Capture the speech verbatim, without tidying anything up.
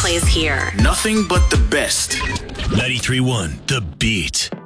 plays here. Nothing but the best. ninety-three point one The Beat.